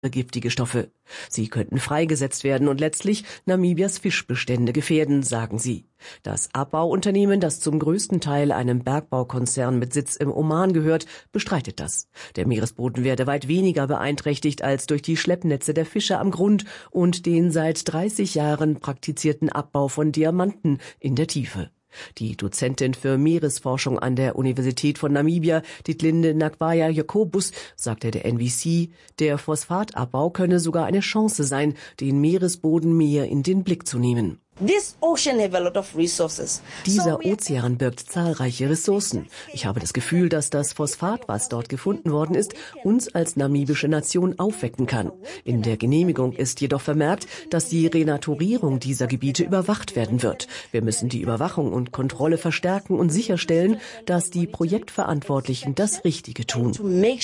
giftige Stoffe. Sie könnten freigesetzt werden und letztlich Namibias Fischbestände gefährden, sagen sie. Das Abbauunternehmen, das zum größten Teil einem Bergbaukonzern mit Sitz im Oman gehört, bestreitet das. Der Meeresboden werde weit weniger beeinträchtigt als durch die Schleppnetze der Fischer am Grund und den seit 30 Jahren praktizierten Abbau von Diamanten in der Tiefe. Die Dozentin für Meeresforschung an der Universität von Namibia, Dietlinde Nakwaya Jacobus, sagte der NBC, der Phosphatabbau könne sogar eine Chance sein, den Meeresboden mehr in den Blick zu nehmen. Dieser Ozean birgt zahlreiche Ressourcen. Ich habe das Gefühl, dass das Phosphat, was dort gefunden worden ist, uns als namibische Nation aufwecken kann. In der Genehmigung ist jedoch vermerkt, dass die Renaturierung dieser Gebiete überwacht werden wird. Wir müssen die Überwachung und Kontrolle verstärken und sicherstellen, dass die Projektverantwortlichen das Richtige tun.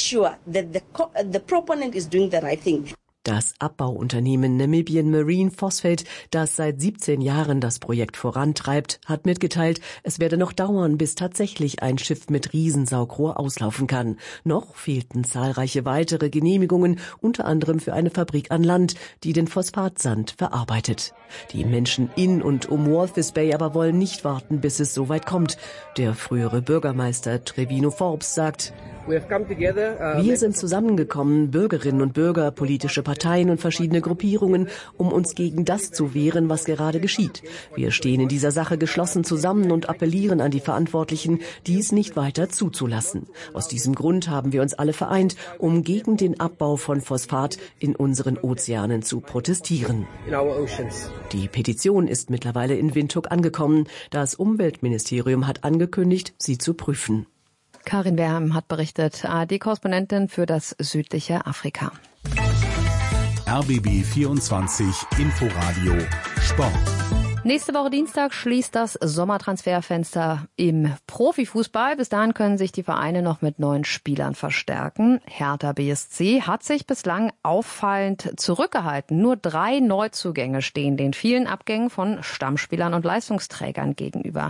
Das Abbauunternehmen Namibian Marine Phosphate, das seit 17 Jahren das Projekt vorantreibt, hat mitgeteilt, es werde noch dauern, bis tatsächlich ein Schiff mit Riesensaugrohr auslaufen kann. Noch fehlten zahlreiche weitere Genehmigungen, unter anderem für eine Fabrik an Land, die den Phosphatsand verarbeitet. Die Menschen in und um Walvis Bay aber wollen nicht warten, bis es so weit kommt. Der frühere Bürgermeister Trevino Forbes sagt: Wir sind zusammengekommen, Bürgerinnen und Bürger, politische Parteien und verschiedene Gruppierungen, um uns gegen das zu wehren, was gerade geschieht. Wir stehen in dieser Sache geschlossen zusammen und appellieren an die Verantwortlichen, dies nicht weiter zuzulassen. Aus diesem Grund haben wir uns alle vereint, um gegen den Abbau von Phosphat in unseren Ozeanen zu protestieren. Die Petition ist mittlerweile in Windhoek angekommen. Das Umweltministerium hat angekündigt, sie zu prüfen. Karin Werheim hat berichtet, ARD-Korrespondentin für das südliche Afrika. RBB 24 Inforadio Sport. Nächste Woche Dienstag schließt das Sommertransferfenster im Profifußball. Bis dahin können sich die Vereine noch mit 9 Spielern verstärken. Hertha BSC hat sich bislang auffallend zurückgehalten. Nur 3 Neuzugänge stehen den vielen Abgängen von Stammspielern und Leistungsträgern gegenüber.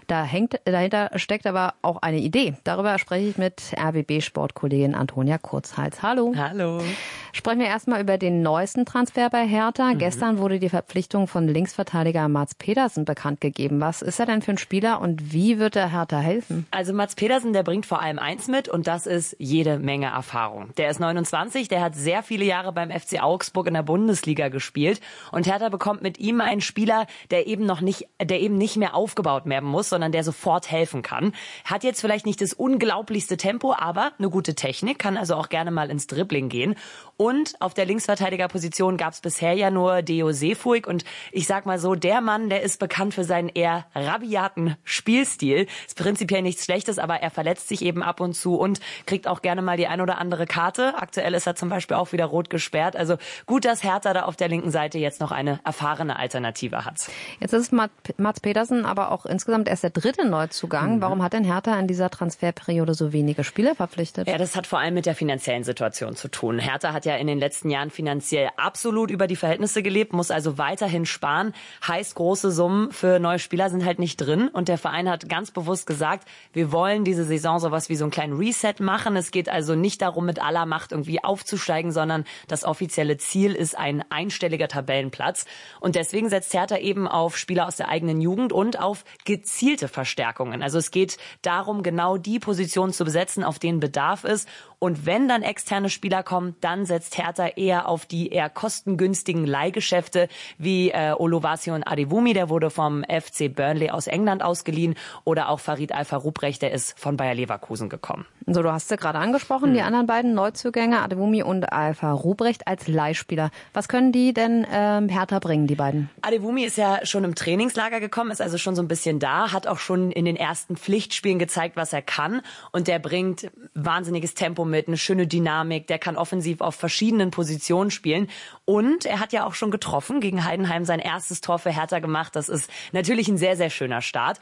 Dahinter steckt aber auch eine Idee. Darüber spreche ich mit RBB-Sportkollegin Antonia Kurzhals. Hallo. Hallo. Sprechen wir erstmal über den neuesten Transfer bei Hertha. Gestern wurde die Verpflichtung von Linksverteidiger Mads Pedersen bekannt gegeben. Was ist er denn für ein Spieler und wie wird er Hertha helfen? Also Mads Pedersen, der bringt vor allem eins mit und das ist jede Menge Erfahrung. Der ist 29, der hat sehr viele Jahre beim FC Augsburg in der Bundesliga gespielt und Hertha bekommt mit ihm einen Spieler, der eben nicht mehr aufgebaut werden muss, sondern der sofort helfen kann. Hat jetzt vielleicht nicht das unglaublichste Tempo, aber eine gute Technik, kann also auch gerne mal ins Dribbling gehen. Und auf der Linksverteidigerposition gab es bisher ja nur Deo Sefuig und ich sag mal so, der Mann, der ist bekannt für seinen eher rabiaten Spielstil. Ist prinzipiell nichts Schlechtes, aber er verletzt sich eben ab und zu und kriegt auch gerne mal die ein oder andere Karte. Aktuell ist er zum Beispiel auch wieder rot gesperrt. Also gut, dass Hertha da auf der linken Seite jetzt noch eine erfahrene Alternative hat. Jetzt ist Mads Pedersen aber auch insgesamt erst der 3. Neuzugang. Warum hat denn Hertha in dieser Transferperiode so wenige Spieler verpflichtet? Ja, das hat vor allem mit der finanziellen Situation zu tun. Hertha hat ja in den letzten Jahren finanziell absolut über die Verhältnisse gelebt, muss also weiterhin sparen. Heißt, große Summen für neue Spieler sind halt nicht drin. Und der Verein hat ganz bewusst gesagt, wir wollen diese Saison sowas wie so einen kleinen Reset machen. Es geht also nicht darum, mit aller Macht irgendwie aufzusteigen, sondern das offizielle Ziel ist ein einstelliger Tabellenplatz. Und deswegen setzt Hertha eben auf Spieler aus der eigenen Jugend und auf gezielte Verstärkungen. Also es geht darum, genau die Positionen zu besetzen, auf denen Bedarf ist. Und wenn dann externe Spieler kommen, dann setzt Hertha eher auf die eher kostengünstigen Leihgeschäfte wie Oluwaseun Adewumi, der wurde vom FC Burnley aus England ausgeliehen, oder auch Farid Alpha-Ruprecht, der ist von Bayer Leverkusen gekommen. So, du hast sie gerade angesprochen, die anderen beiden Neuzugänge, Adewumi und Alpha-Ruprecht als Leihspieler. Was können die denn Hertha bringen, die beiden? Adewumi ist ja schon im Trainingslager gekommen, ist also schon so ein bisschen da, hat auch schon in den ersten Pflichtspielen gezeigt, was er kann, und der bringt wahnsinniges Tempo mit, eine schöne Dynamik, der kann offensiv auf verschiedenen Positionen spielen und er hat ja auch schon getroffen, gegen Heidenheim sein erstes Tor für Hertha gemacht. Das ist natürlich ein sehr, sehr schöner Start.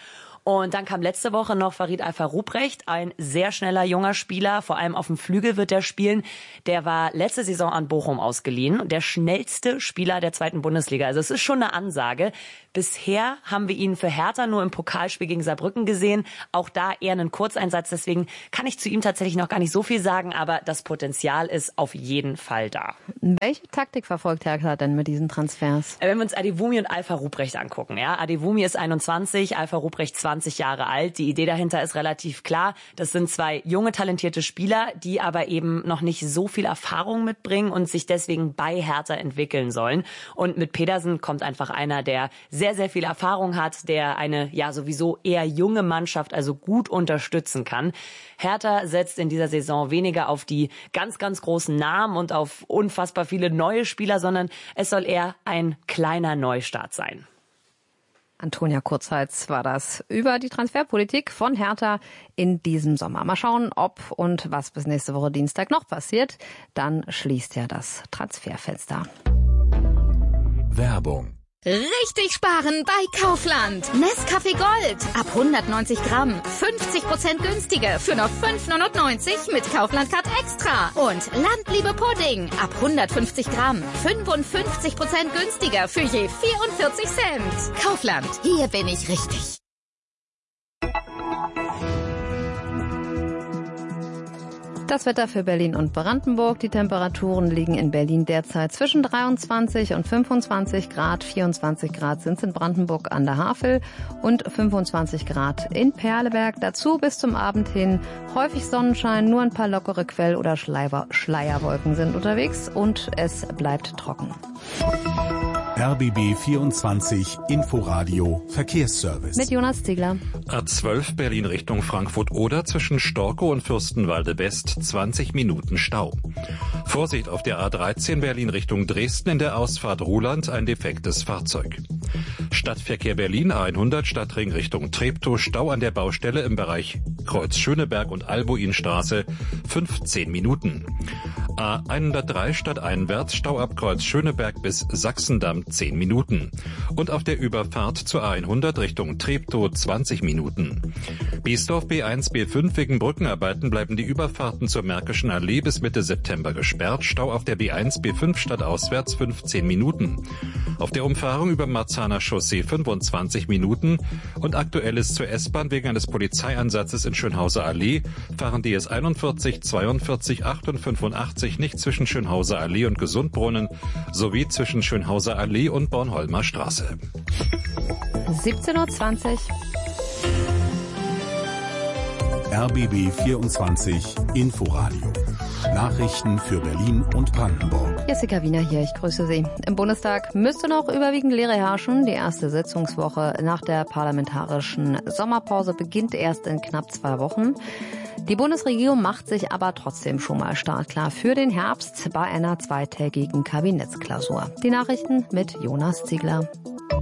Und dann kam letzte Woche noch Farid Alpha-Ruprecht, ein sehr schneller junger Spieler, vor allem auf dem Flügel wird er spielen. Der war letzte Saison an Bochum ausgeliehen, der schnellste Spieler der 2. Bundesliga. Also es ist schon eine Ansage. Bisher haben wir ihn für Hertha nur im Pokalspiel gegen Saarbrücken gesehen. Auch da eher einen Kurzeinsatz. Deswegen kann ich zu ihm tatsächlich noch gar nicht so viel sagen, aber das Potenzial ist auf jeden Fall da. Welche Taktik verfolgt Hertha denn mit diesen Transfers? Wenn wir uns Adewumi und Alpha-Ruprecht angucken, ja, Adewumi ist 21, Alpha-Ruprecht 20 Jahre alt. Die Idee dahinter ist relativ klar. Das sind 2 junge, talentierte Spieler, die aber eben noch nicht so viel Erfahrung mitbringen und sich deswegen bei Hertha entwickeln sollen. Und mit Pedersen kommt einfach einer, der sehr, sehr viel Erfahrung hat, der eine ja sowieso eher junge Mannschaft also gut unterstützen kann. Hertha setzt in dieser Saison weniger auf die ganz, ganz großen Namen und auf unfassbar viele neue Spieler, sondern es soll eher ein kleiner Neustart sein. Antonia Kurzheitz war das über die Transferpolitik von Hertha in diesem Sommer. Mal schauen, ob und was bis nächste Woche Dienstag noch passiert. Dann schließt ja das Transferfenster. Werbung. Richtig sparen bei Kaufland. Nescafé Gold. Ab 190 Gramm. 50% günstiger für nur 5,99 mit Kaufland Card Extra. Und Landliebe Pudding. Ab 150 Gramm. 55% günstiger für je 44 Cent. Kaufland. Hier bin ich richtig. Das Wetter für Berlin und Brandenburg. Die Temperaturen liegen in Berlin derzeit zwischen 23 und 25 Grad. 24 Grad sind es in Brandenburg an der Havel und 25 Grad in Perleberg. Dazu bis zum Abend hin häufig Sonnenschein, nur ein paar lockere Quell- oder Schleierwolken sind unterwegs und es bleibt trocken. RBB 24 Inforadio Verkehrsservice. Mit Jonas Ziegler. A12 Berlin Richtung Frankfurt-Oder zwischen Storkow und Fürstenwalde West 20 Minuten Stau. Vorsicht auf der A13 Berlin Richtung Dresden in der Ausfahrt Ruhland ein defektes Fahrzeug. Stadtverkehr Berlin A100 Stadtring Richtung Treptow, Stau an der Baustelle im Bereich Kreuz Schöneberg und Albuinstraße 15 Minuten. A103 stadteinwärts Stau ab Kreuz Schöneberg bis Sachsendamm 10 Minuten. Und auf der Überfahrt zur A100 Richtung Treptow 20 Minuten. Biesdorf B1, B5 wegen Brückenarbeiten bleiben die Überfahrten zur Märkischen Allee bis Mitte September gesperrt. Stau auf der B1, B5 stadtauswärts 15 Minuten. Auf der Umfahrung über Marzahner Chaussee 25 Minuten. Und aktuelles zur S-Bahn wegen eines Polizeieinsatzes in Schönhauser Allee fahren die S41, 42, 8 und 85 nicht zwischen Schönhauser Allee und Gesundbrunnen sowie zwischen Schönhauser Allee und Bornholmer Straße. 17:20 Uhr. RBB 24 Inforadio. Nachrichten für Berlin und Brandenburg. Jessica Wiener hier, ich grüße Sie. Im Bundestag müsste noch überwiegend Leere herrschen. Die erste Sitzungswoche nach der parlamentarischen Sommerpause beginnt erst in knapp 2 Wochen. Die Bundesregierung macht sich aber trotzdem schon mal startklar für den Herbst bei einer 2-tägigen Kabinettsklausur. Die Nachrichten mit Jonas Ziegler.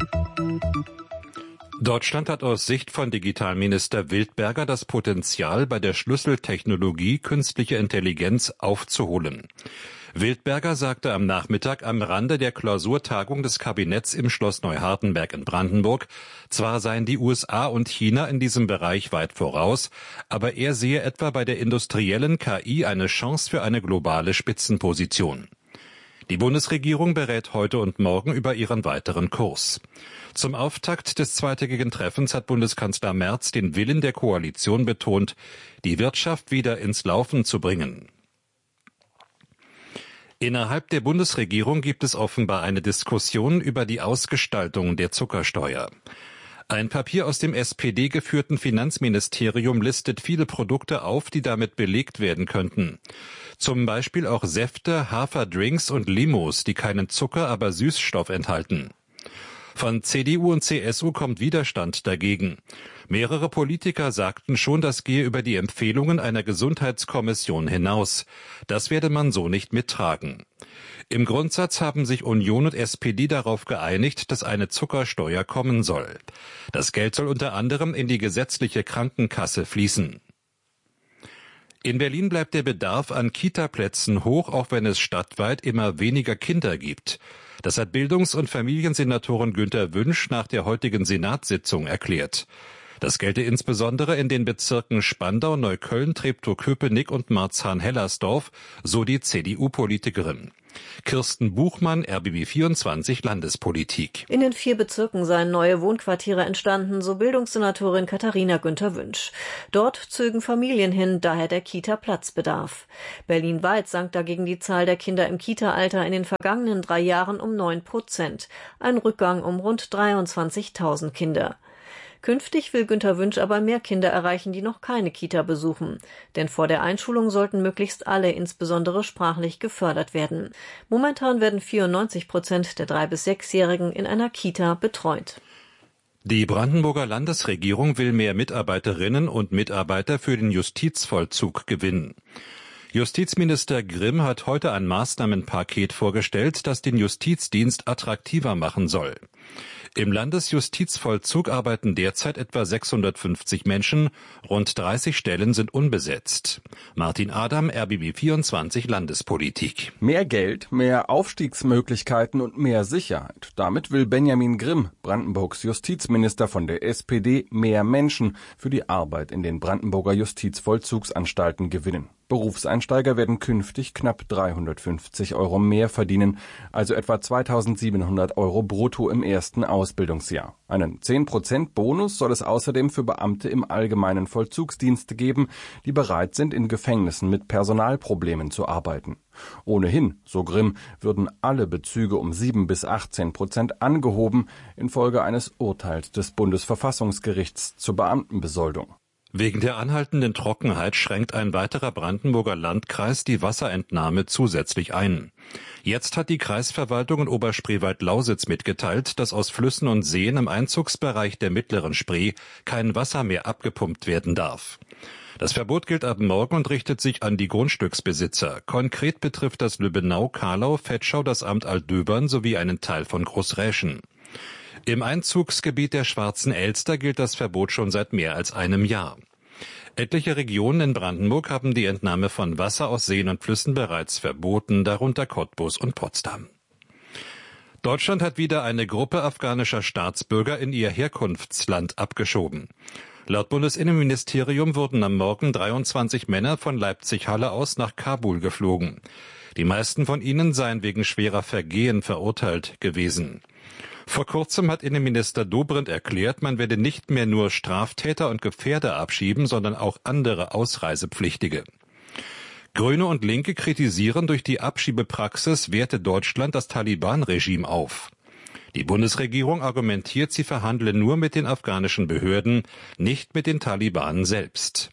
Deutschland hat aus Sicht von Digitalminister Wildberger das Potenzial, bei der Schlüsseltechnologie künstliche Intelligenz aufzuholen. Wildberger sagte am Nachmittag am Rande der Klausurtagung des Kabinetts im Schloss Neuhardenberg in Brandenburg, zwar seien die USA und China in diesem Bereich weit voraus, aber er sehe etwa bei der industriellen KI eine Chance für eine globale Spitzenposition. Die Bundesregierung berät heute und morgen über ihren weiteren Kurs. Zum Auftakt des zweitägigen Treffens hat Bundeskanzler Merz den Willen der Koalition betont, die Wirtschaft wieder ins Laufen zu bringen. Innerhalb der Bundesregierung gibt es offenbar eine Diskussion über die Ausgestaltung der Zuckersteuer. Ein Papier aus dem SPD-geführten Finanzministerium listet viele Produkte auf, die damit belegt werden könnten. Zum Beispiel auch Säfte, Haferdrinks und Limos, die keinen Zucker, aber Süßstoff enthalten. Von CDU und CSU kommt Widerstand dagegen. Mehrere Politiker sagten schon, das gehe über die Empfehlungen einer Gesundheitskommission hinaus. Das werde man so nicht mittragen. Im Grundsatz haben sich Union und SPD darauf geeinigt, dass eine Zuckersteuer kommen soll. Das Geld soll unter anderem in die gesetzliche Krankenkasse fließen. In Berlin bleibt der Bedarf an Kita-Plätzen hoch, auch wenn es stadtweit immer weniger Kinder gibt. Das hat Bildungs- und Familiensenatorin Günter Wünsch nach der heutigen Senatssitzung erklärt. Das gelte insbesondere in den Bezirken Spandau, Neukölln, Treptow-Köpenick und Marzahn-Hellersdorf, so die CDU-Politikerin. Kirsten Buchmann, RBB24 Landespolitik. In den 4 Bezirken seien neue Wohnquartiere entstanden, so Bildungssenatorin Katharina Günther-Wünsch. Dort zögen Familien hin, daher der Kita-Platzbedarf. Berlin-weit sank dagegen die Zahl der Kinder im Kita-Alter in den vergangenen 3 Jahren um 9%. Ein Rückgang um rund 23.000 Kinder. Künftig will Günther-Wünsch aber mehr Kinder erreichen, die noch keine Kita besuchen. Denn vor der Einschulung sollten möglichst alle, insbesondere sprachlich, gefördert werden. Momentan werden 94% der 3- bis 6-Jährigen in einer Kita betreut. Die Brandenburger Landesregierung will mehr Mitarbeiterinnen und Mitarbeiter für den Justizvollzug gewinnen. Justizminister Grimm hat heute ein Maßnahmenpaket vorgestellt, das den Justizdienst attraktiver machen soll. Im Landesjustizvollzug arbeiten derzeit etwa 650 Menschen, rund 30 Stellen sind unbesetzt. Martin Adam, RBB24 Landespolitik. Mehr Geld, mehr Aufstiegsmöglichkeiten und mehr Sicherheit. Damit will Benjamin Grimm, Brandenburgs Justizminister von der SPD, mehr Menschen für die Arbeit in den Brandenburger Justizvollzugsanstalten gewinnen. Berufseinsteiger werden künftig knapp 350 € mehr verdienen, also etwa 2.700 € brutto im ersten Ausbildungsjahr. Einen 10% Bonus soll es außerdem für Beamte im allgemeinen Vollzugsdienst geben, die bereit sind, in Gefängnissen mit Personalproblemen zu arbeiten. Ohnehin, so Grimm, würden alle Bezüge um 7 bis 18% angehoben, infolge eines Urteils des Bundesverfassungsgerichts zur Beamtenbesoldung. Wegen der anhaltenden Trockenheit schränkt ein weiterer Brandenburger Landkreis die Wasserentnahme zusätzlich ein. Jetzt hat die Kreisverwaltung in Oberspreewald-Lausitz mitgeteilt, dass aus Flüssen und Seen im Einzugsbereich der mittleren Spree kein Wasser mehr abgepumpt werden darf. Das Verbot gilt ab morgen und richtet sich an die Grundstücksbesitzer. Konkret betrifft das Lübbenau, Karlau, Vetschau, das Amt Altdöbern sowie einen Teil von Großräschen. Im Einzugsgebiet der Schwarzen Elster gilt das Verbot schon seit mehr als einem Jahr. Etliche Regionen in Brandenburg haben die Entnahme von Wasser aus Seen und Flüssen bereits verboten, darunter Cottbus und Potsdam. Deutschland hat wieder eine Gruppe afghanischer Staatsbürger in ihr Herkunftsland abgeschoben. Laut Bundesinnenministerium wurden am Morgen 23 Männer von Leipzig-Halle aus nach Kabul geflogen. Die meisten von ihnen seien wegen schwerer Vergehen verurteilt gewesen. Vor kurzem hat Innenminister Dobrindt erklärt, man werde nicht mehr nur Straftäter und Gefährder abschieben, sondern auch andere Ausreisepflichtige. Grüne und Linke kritisieren, durch die Abschiebepraxis werte Deutschland das Taliban-Regime auf. Die Bundesregierung argumentiert, sie verhandle nur mit den afghanischen Behörden, nicht mit den Taliban selbst.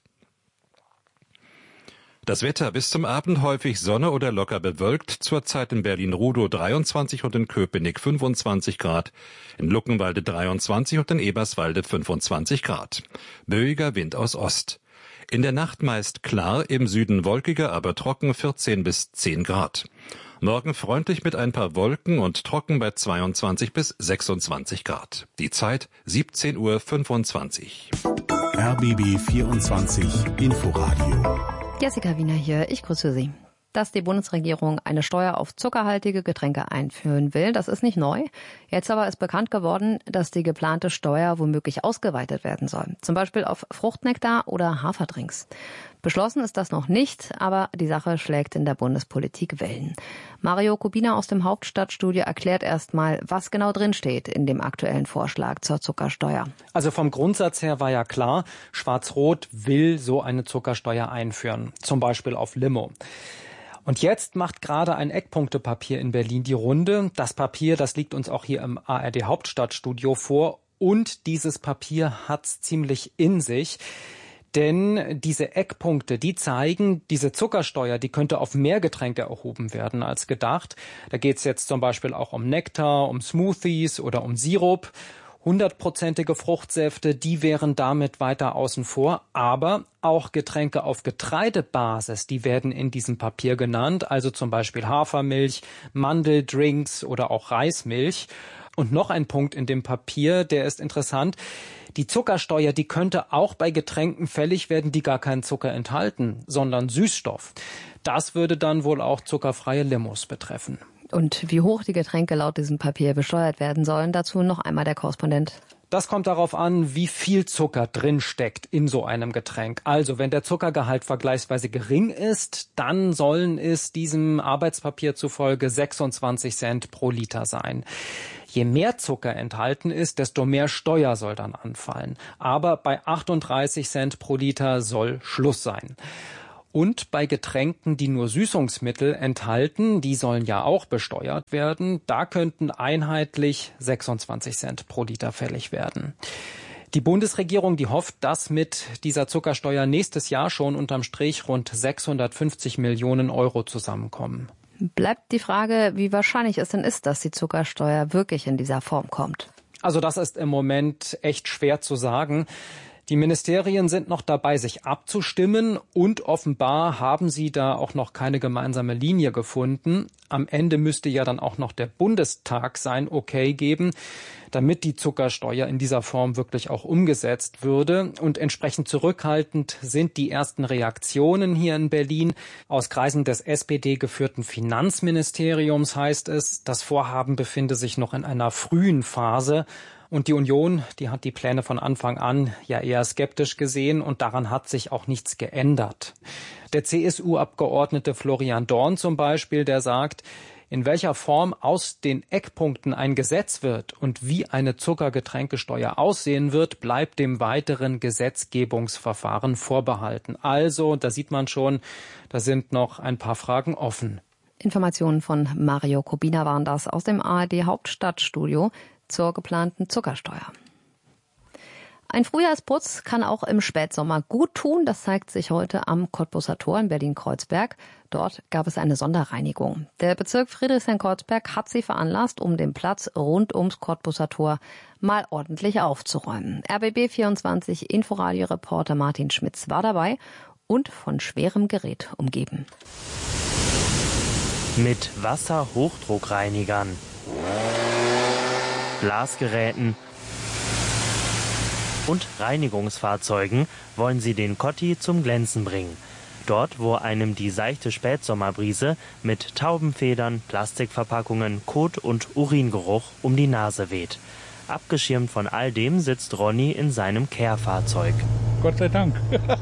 Das Wetter: bis zum Abend häufig Sonne oder locker bewölkt, zurzeit in Berlin-Rudow 23 und in Köpenick 25 Grad, in Luckenwalde 23 und in Eberswalde 25 Grad. Böiger Wind aus Ost. In der Nacht meist klar, im Süden wolkiger, aber trocken 14 bis 10 Grad. Morgen freundlich mit ein paar Wolken und trocken bei 22 bis 26 Grad. Die Zeit 17:25 Uhr. RBB 24 Inforadio. Jessica Wiener hier, ich grüße Sie. Dass die Bundesregierung eine Steuer auf zuckerhaltige Getränke einführen will, das ist nicht neu. Jetzt aber ist bekannt geworden, dass die geplante Steuer womöglich ausgeweitet werden soll. Zum Beispiel auf Fruchtnektar oder Haferdrinks. Beschlossen ist das noch nicht, aber die Sache schlägt in der Bundespolitik Wellen. Mario Kubina aus dem Hauptstadtstudio erklärt erstmal, was genau drinsteht in dem aktuellen Vorschlag zur Zuckersteuer. Also vom Grundsatz her war ja klar, Schwarz-Rot will so eine Zuckersteuer einführen, zum Beispiel auf Limo. Und jetzt macht gerade ein Eckpunktepapier in Berlin die Runde. Das Papier, das liegt uns auch hier im ARD Hauptstadtstudio vor. Und dieses Papier hat's ziemlich in sich. Denn diese Eckpunkte, die zeigen, diese Zuckersteuer, die könnte auf mehr Getränke erhoben werden als gedacht. Da geht's jetzt zum Beispiel auch um Nektar, um Smoothies oder um Sirup. 100%ige Fruchtsäfte, die wären damit weiter außen vor. Aber auch Getränke auf Getreidebasis, die werden in diesem Papier genannt. Also zum Beispiel Hafermilch, Mandeldrinks oder auch Reismilch. Und noch ein Punkt in dem Papier, der ist interessant. Die Zuckersteuer, die könnte auch bei Getränken fällig werden, die gar keinen Zucker enthalten, sondern Süßstoff. Das würde dann wohl auch zuckerfreie Limos betreffen. Und wie hoch die Getränke laut diesem Papier besteuert werden sollen, dazu noch einmal der Korrespondent. Das kommt darauf an, wie viel Zucker drin steckt in so einem Getränk. Also, wenn der Zuckergehalt vergleichsweise gering ist, dann sollen es diesem Arbeitspapier zufolge 26 Cent pro Liter sein. Je mehr Zucker enthalten ist, desto mehr Steuer soll dann anfallen. Aber bei 38 Cent pro Liter soll Schluss sein. Und bei Getränken, die nur Süßungsmittel enthalten, die sollen ja auch besteuert werden, da könnten einheitlich 26 Cent pro Liter fällig werden. Die Bundesregierung, die hofft, dass mit dieser Zuckersteuer nächstes Jahr schon unterm Strich rund 650 Millionen Euro zusammenkommen. Bleibt die Frage, wie wahrscheinlich es denn ist, dass die Zuckersteuer wirklich in dieser Form kommt. Also das ist im Moment echt schwer zu sagen. Die Ministerien sind noch dabei, sich abzustimmen und offenbar haben sie da auch noch keine gemeinsame Linie gefunden. Am Ende müsste ja dann auch noch der Bundestag sein Okay geben, damit die Zuckersteuer in dieser Form wirklich auch umgesetzt würde. Und entsprechend zurückhaltend sind die ersten Reaktionen hier in Berlin. Aus Kreisen des SPD-geführten Finanzministeriums heißt es, das Vorhaben befinde sich noch in einer frühen Phase. Und die Union, die hat die Pläne von Anfang an ja eher skeptisch gesehen und daran hat sich auch nichts geändert. Der CSU-Abgeordnete Florian Dorn zum Beispiel, der sagt, in welcher Form aus den Eckpunkten ein Gesetz wird und wie eine Zuckergetränkesteuer aussehen wird, bleibt dem weiteren Gesetzgebungsverfahren vorbehalten. Also, da sieht man schon, da sind noch ein paar Fragen offen. Informationen von Mario Kubina waren das aus dem ARD Hauptstadtstudio zur geplanten Zuckersteuer. Ein Frühjahrsputz kann auch im Spätsommer gut tun. Das zeigt sich heute am Cottbuser Tor in Berlin-Kreuzberg. Dort gab es eine Sonderreinigung. Der Bezirk Friedrichshain-Kreuzberg hat sie veranlasst, um den Platz rund ums Cottbuser Tor mal ordentlich aufzuräumen. RBB24 Inforadio-Reporter Martin Schmitz war dabei und von schwerem Gerät umgeben. Mit Wasserhochdruckreinigern, Blasgeräten und Reinigungsfahrzeugen wollen sie den Kotti zum Glänzen bringen. Dort, wo einem die seichte Spätsommerbrise mit Taubenfedern, Plastikverpackungen, Kot- und Uringeruch um die Nase weht. Abgeschirmt von all dem sitzt Ronny in seinem Care-Fahrzeug. Gott sei Dank.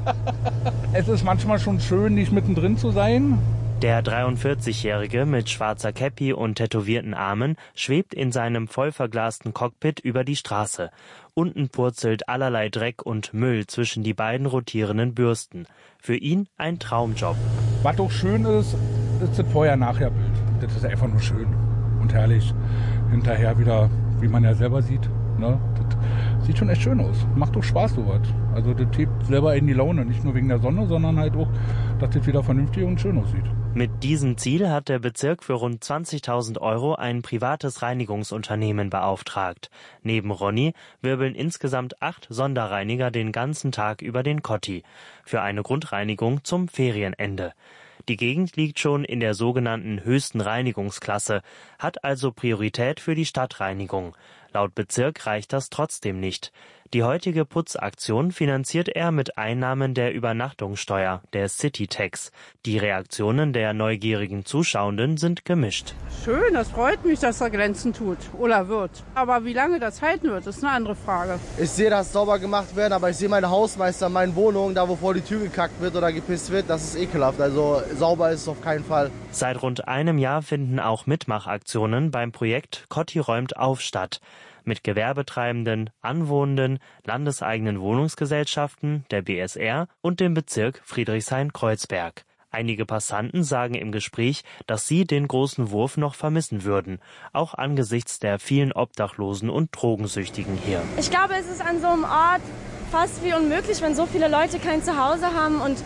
Es ist manchmal schon schön, nicht mittendrin zu sein. Der 43-Jährige mit schwarzer Käppi und tätowierten Armen schwebt in seinem vollverglasten Cockpit über die Straße. Unten purzelt allerlei Dreck und Müll zwischen die beiden rotierenden Bürsten. Für ihn ein Traumjob. Was auch schön ist das Vorher-Nachher-Bild. Das ist einfach nur schön und herrlich. Hinterher wieder, wie man ja selber sieht, ne? Das sieht schon echt schön aus. Macht doch Spaß, sowas. Also das hebt selber in die Laune. Nicht nur wegen der Sonne, sondern halt auch, dass das wieder vernünftig und schön aussieht. Mit diesem Ziel hat der Bezirk für rund 20.000 € ein privates Reinigungsunternehmen beauftragt. Neben Ronny wirbeln insgesamt 8 Sonderreiniger den ganzen Tag über den Kotti. Für eine Grundreinigung zum Ferienende. Die Gegend liegt schon in der sogenannten höchsten Reinigungsklasse, hat also Priorität für die Stadtreinigung. Laut Bezirk reicht das trotzdem nicht. Die heutige Putzaktion finanziert er mit Einnahmen der Übernachtungssteuer, der City-Tax. Die Reaktionen der neugierigen Zuschauenden sind gemischt. Schön, das freut mich, dass er Glänzen tut oder wird. Aber wie lange das halten wird, ist eine andere Frage. Ich sehe, dass sauber gemacht wird, aber ich sehe meine Hausmeister in meinen Wohnungen, da wo vor die Tür gekackt wird oder gepisst wird, das ist ekelhaft. Also sauber ist es auf keinen Fall. Seit rund einem Jahr finden auch Mitmachaktionen beim Projekt Kotti räumt auf statt. Mit Gewerbetreibenden, Anwohnenden, landeseigenen Wohnungsgesellschaften, der BSR und dem Bezirk Friedrichshain-Kreuzberg. Einige Passanten sagen im Gespräch, dass sie den großen Wurf noch vermissen würden, auch angesichts der vielen Obdachlosen und Drogensüchtigen hier. Ich glaube, es ist an so einem Ort fast wie unmöglich, wenn so viele Leute kein Zuhause haben und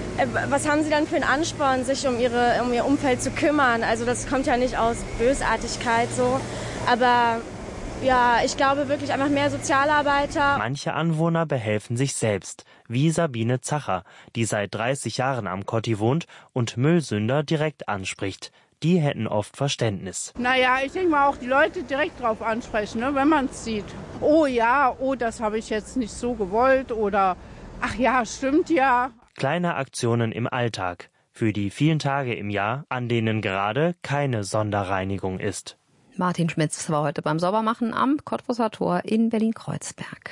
was haben sie dann für einen Ansporn, sich um ihr Umfeld zu kümmern? Also das kommt ja nicht aus Bösartigkeit so, aber ja, ich glaube wirklich einfach mehr Sozialarbeiter. Manche Anwohner behelfen sich selbst, wie Sabine Zacher, die seit 30 Jahren am Kotti wohnt und Müllsünder direkt anspricht. Die hätten oft Verständnis. Naja, ich denke mal auch die Leute direkt drauf ansprechen, ne, wenn man es sieht. Oh ja, oh, das habe ich jetzt nicht so gewollt oder ach ja, stimmt ja. Kleine Aktionen im Alltag für die vielen Tage im Jahr, an denen gerade keine Sonderreinigung ist. Martin Schmitz war heute beim Saubermachen am Cottbusser Tor in Berlin-Kreuzberg.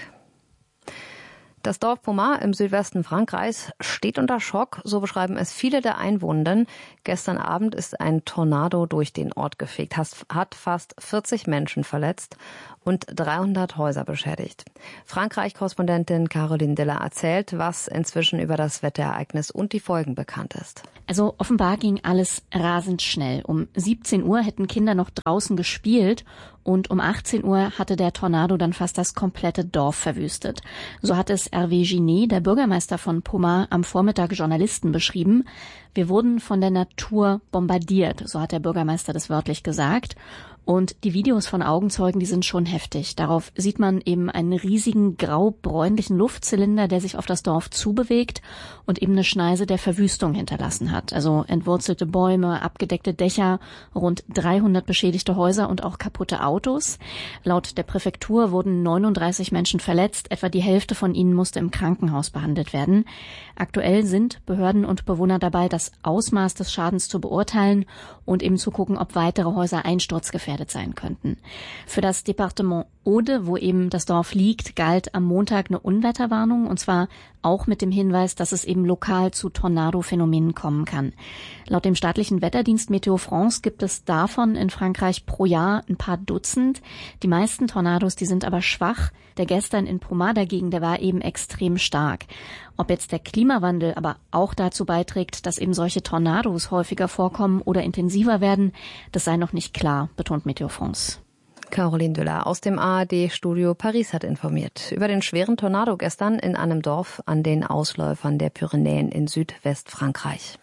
Das Dorf Pommard im Südwesten Frankreichs steht unter Schock, so beschreiben es viele der Einwohnenden. Gestern Abend ist ein Tornado durch den Ort gefegt, hat fast 40 Menschen verletzt und 300 Häuser beschädigt. Frankreich-Korrespondentin Caroline Diller erzählt, was inzwischen über das Wetterereignis und die Folgen bekannt ist. Also offenbar ging alles rasend schnell. Um 17 Uhr hätten Kinder noch draußen gespielt und um 18 Uhr hatte der Tornado dann fast das komplette Dorf verwüstet. So hat es Hervé Ginet, der Bürgermeister von Pommard, am Vormittag Journalisten beschrieben. Wir wurden von der Natur bombardiert, so hat der Bürgermeister das wörtlich gesagt. Und die Videos von Augenzeugen, die sind schon heftig. Darauf sieht man eben einen riesigen grau-bräunlichen Luftzylinder, der sich auf das Dorf zubewegt und eben eine Schneise der Verwüstung hinterlassen hat. Also entwurzelte Bäume, abgedeckte Dächer, rund 300 beschädigte Häuser und auch kaputte Autos. Laut der Präfektur wurden 39 Menschen verletzt. Etwa die Hälfte von ihnen musste im Krankenhaus behandelt werden. Aktuell sind Behörden und Bewohner dabei, das Ausmaß des Schadens zu beurteilen und eben zu gucken, ob weitere Häuser einsturzgefährdet sein könnten. Für das Departement Aude, wo eben das Dorf liegt, galt am Montag eine Unwetterwarnung, und zwar auch mit dem Hinweis, dass es eben lokal zu Tornado-Phänomenen kommen kann. Laut dem staatlichen Wetterdienst Météo France gibt es davon in Frankreich pro Jahr ein paar Dutzend. Die meisten Tornados, die sind aber schwach. Der gestern in Pommard dagegen, der war eben extrem stark. Ob jetzt der Klimawandel aber auch dazu beiträgt, dass eben solche Tornados häufiger vorkommen oder intensiver werden, das sei noch nicht klar, betont Météo France. Caroline Diller aus dem ARD-Studio Paris hat informiert über den schweren Tornado gestern in einem Dorf an den Ausläufern der Pyrenäen in Südwestfrankreich.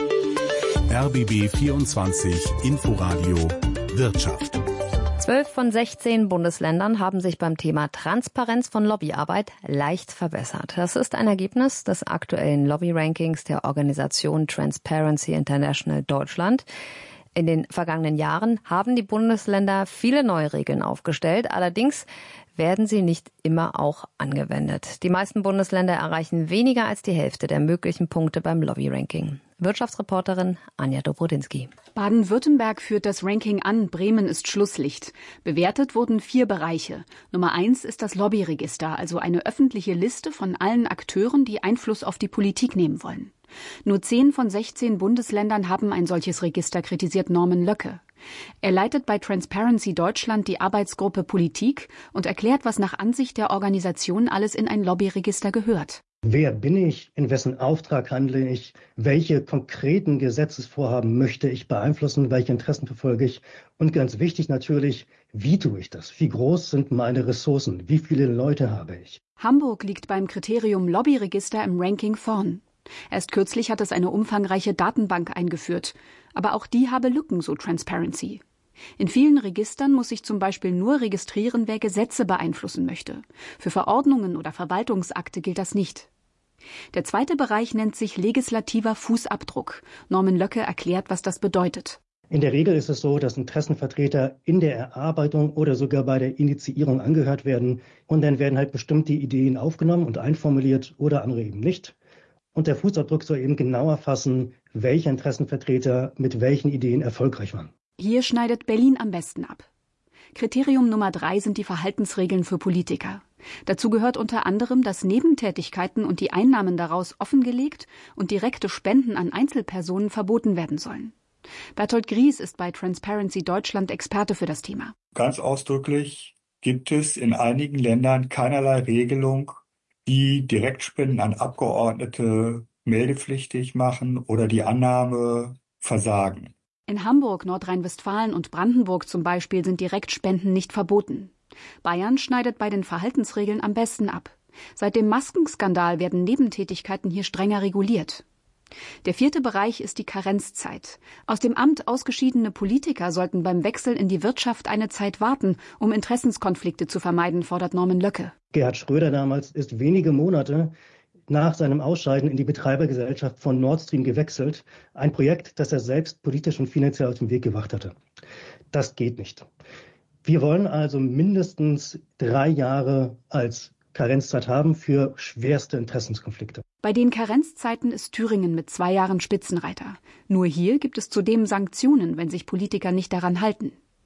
RBB 24 Inforadio Wirtschaft. 12 von 16 Bundesländern haben sich beim Thema Transparenz von Lobbyarbeit leicht verbessert. Das ist ein Ergebnis des aktuellen Lobby-Rankings der Organisation Transparency International Deutschland. In den vergangenen Jahren haben die Bundesländer viele neue Regeln aufgestellt. Allerdings werden sie nicht immer auch angewendet. Die meisten Bundesländer erreichen weniger als die Hälfte der möglichen Punkte beim Lobby-Ranking. Wirtschaftsreporterin Anja Dobrodinsky. Baden-Württemberg führt das Ranking an, Bremen ist Schlusslicht. Bewertet wurden 4 Bereiche. Nummer 1 ist das Lobbyregister, also eine öffentliche Liste von allen Akteuren, die Einfluss auf die Politik nehmen wollen. Nur 10 von 16 Bundesländern haben ein solches Register, kritisiert Norman Löcke. Er leitet bei Transparency Deutschland die Arbeitsgruppe Politik und erklärt, was nach Ansicht der Organisation alles in ein Lobbyregister gehört. Wer bin ich? In wessen Auftrag handle ich? Welche konkreten Gesetzesvorhaben möchte ich beeinflussen? Welche Interessen verfolge ich? Und ganz wichtig natürlich, wie tue ich das? Wie groß sind meine Ressourcen? Wie viele Leute habe ich? Hamburg liegt beim Kriterium Lobbyregister im Ranking vorn. Erst kürzlich hat es eine umfangreiche Datenbank eingeführt. Aber auch die habe Lücken, so Transparency. In vielen Registern muss sich zum Beispiel nur registrieren, wer Gesetze beeinflussen möchte. Für Verordnungen oder Verwaltungsakte gilt das nicht. Der zweite Bereich nennt sich legislativer Fußabdruck. Norman Löcke erklärt, was das bedeutet. In der Regel ist es so, dass Interessenvertreter in der Erarbeitung oder sogar bei der Initiierung angehört werden. Und dann werden halt bestimmte Ideen aufgenommen und einformuliert oder andere eben nicht. Und der Fußabdruck soll eben genau erfassen, welche Interessenvertreter mit welchen Ideen erfolgreich waren. Hier schneidet Berlin am besten ab. Kriterium Nummer 3 sind die Verhaltensregeln für Politiker. Dazu gehört unter anderem, dass Nebentätigkeiten und die Einnahmen daraus offengelegt und direkte Spenden an Einzelpersonen verboten werden sollen. Bertolt Gries ist bei Transparency Deutschland Experte für das Thema. Ganz ausdrücklich gibt es in einigen Ländern keinerlei Regelung, die Direktspenden an Abgeordnete meldepflichtig machen oder die Annahme versagen. In Hamburg, Nordrhein-Westfalen und Brandenburg zum Beispiel sind Direktspenden nicht verboten. Bayern schneidet bei den Verhaltensregeln am besten ab. Seit dem Maskenskandal werden Nebentätigkeiten hier strenger reguliert. Der vierte Bereich ist die Karenzzeit. Aus dem Amt ausgeschiedene Politiker sollten beim Wechsel in die Wirtschaft eine Zeit warten, um Interessenskonflikte zu vermeiden, fordert Norman Löcke. Gerhard Schröder damals ist wenige Monate nach seinem Ausscheiden in die Betreibergesellschaft von Nord Stream gewechselt. Ein Projekt, das er selbst politisch und finanziell auf den Weg gebracht hatte. Das geht nicht. Wir wollen also mindestens 3 Jahre als Karenzzeit haben für schwerste Interessenskonflikte. Bei den Karenzzeiten ist Thüringen mit 2 Jahren Spitzenreiter. Nur hier gibt es zudem Sanktionen, wenn sich Politiker nicht daran halten.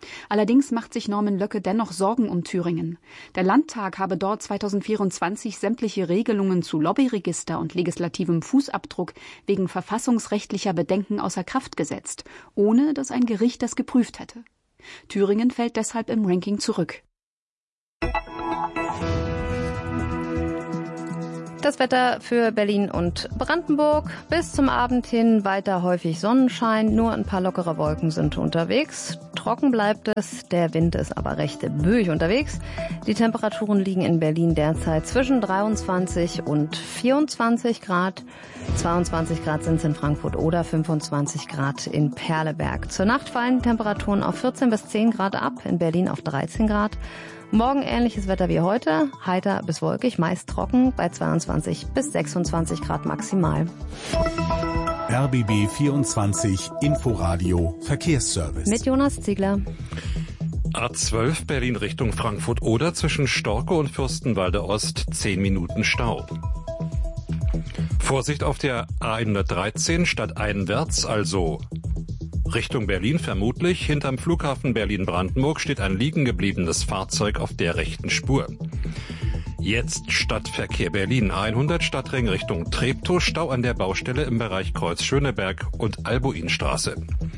Allerdings macht sich Norman Löcke dennoch Sorgen um Thüringen. Der Landtag habe dort 2024 sämtliche Regelungen zu Lobbyregister und legislativem Fußabdruck wegen verfassungsrechtlicher Bedenken außer Kraft gesetzt, ohne dass ein Gericht das geprüft hätte. Thüringen fällt deshalb im Ranking zurück. Das Wetter für Berlin und Brandenburg. Bis zum Abend hin weiter häufig Sonnenschein, nur ein paar lockere Wolken sind unterwegs. Trocken bleibt es, der Wind ist aber recht böig unterwegs. Die Temperaturen liegen in Berlin derzeit zwischen 23 und 24 Grad. 22 Grad sind es in Frankfurt oder 25 Grad in Perleberg. Zur Nacht fallen die Temperaturen auf 14 bis 10 Grad ab, in Berlin auf 13 Grad. Morgen ähnliches Wetter wie heute, heiter bis wolkig, meist trocken bei 22 bis 26 Grad maximal. RBB 24 Inforadio Verkehrsservice. Mit Jonas Ziegler. A12 Berlin Richtung Frankfurt-Oder zwischen Storkow und Fürstenwalde Ost 10 Minuten Stau. Vorsicht auf der A113 stadteinwärts, also Richtung Berlin vermutlich. Hinterm Flughafen Berlin-Brandenburg steht ein liegen gebliebenes Fahrzeug auf der rechten Spur. Jetzt Stadtverkehr Berlin. A100 Stadtring Richtung Treptow. Stau an der Baustelle im Bereich Kreuz Schöneberg und Albuinstraße.